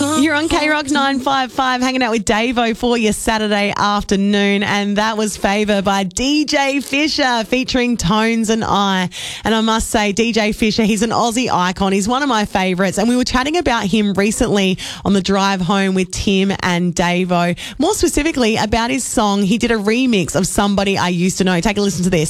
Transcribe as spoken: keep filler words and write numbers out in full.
You're on K Rock nine five five, hanging out with Davo for your Saturday afternoon, and that was Favour by D J Fisher featuring Tones and I. And I must say, D J Fisher, he's an Aussie icon. He's one of my favourites, and we were chatting about him recently on the drive home with Tim and Davo. More specifically about his song, he did a remix of Somebody I Used to Know. Take a listen to this.